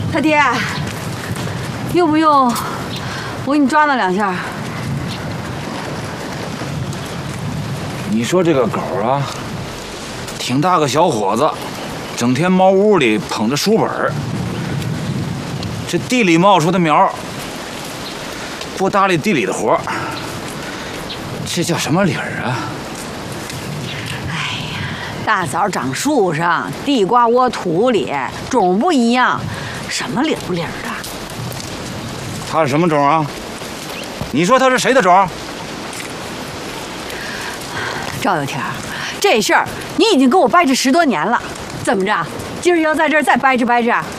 他爹，用不用我给你抓那2下？ 你说这个狗啊，挺大个小伙子，整天猫屋里捧着书本儿，这地里冒出的苗，不搭理地里的活儿，这叫什么理儿啊？ 哎呀，大枣长树上，地瓜窝土里，种不一样，什么理不理的？ 他是什么种啊？你说他是谁的种？ 赵有田，这事儿你已经跟我掰扯10多年了，怎么着？今儿要在这儿再掰扯掰扯？